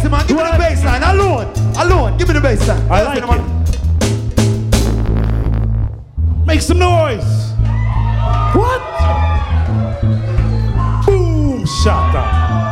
it, man. Give me the bass line. Alone. Give me the bass line. I like it. Make some noise. What? Boom, shaka.